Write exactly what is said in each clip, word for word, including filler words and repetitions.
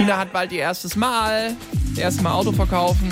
Tina hat bald ihr erstes Mal. Das erste Mal Auto verkaufen.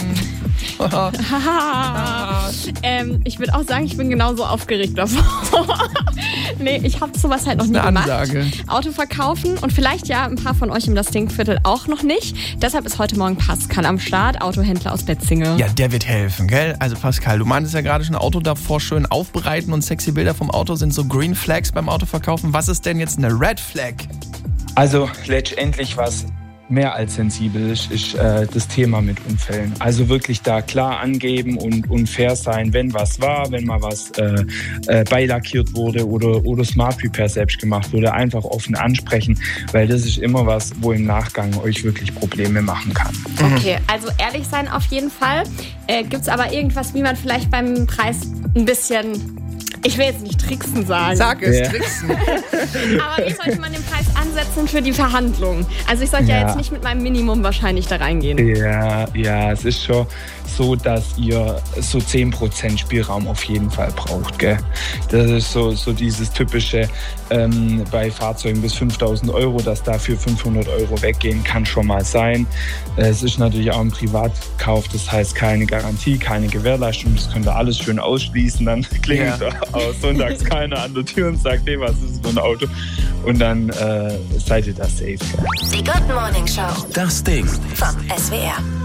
ähm, ich würde auch sagen, ich bin genauso aufgeregt davor. Nee, ich habe sowas halt noch nie gemacht. Ansage. Auto verkaufen und vielleicht ja ein paar von euch im Das Ding-Viertel auch noch nicht. Deshalb ist heute Morgen Pascal am Start, Autohändler aus Betzinge. Ja, der wird helfen, gell? Also Pascal, du meintest ja gerade schon, Auto davor schön aufbereiten und sexy Bilder vom Auto sind so Green Flags beim Autoverkaufen. Was ist denn jetzt eine Red Flag? Also letztendlich was mehr als sensibel ist, ist äh, das Thema mit Unfällen. Also wirklich da klar angeben und, und fair sein, wenn was war, wenn mal was äh, äh, beilackiert wurde oder, oder Smart Repair selbst gemacht wurde, einfach offen ansprechen, weil das ist immer was, wo im Nachgang euch wirklich Probleme machen kann. Okay, also ehrlich sein auf jeden Fall. Äh, Gibt es aber irgendwas, wie man vielleicht beim Preis ein bisschen... Ich will jetzt nicht tricksen sagen. Sag es, Ja. tricksen. Aber wie sollte man den Preis ansetzen für die Verhandlung? Also ich sollte ja, Ja. jetzt nicht mit meinem Minimum wahrscheinlich da reingehen. Ja, ja, es ist schon so, dass ihr so zehn Prozent Spielraum auf jeden Fall braucht. Gell? Das ist so, so dieses typische ähm, bei Fahrzeugen bis fünftausend Euro, dass dafür fünfhundert Euro weggehen, kann schon mal sein. Es ist natürlich auch ein Privatkauf, das heißt keine Garantie, keine Gewährleistung, das könnt ihr alles schön ausschließen. Dann klingelt Ja. aus sonntags keiner an der Tür und sagt, hey, was ist das für ein Auto? Und dann äh, seid ihr da safe. Gell? Die Good Morning Show. Das Ding. Vom S W R.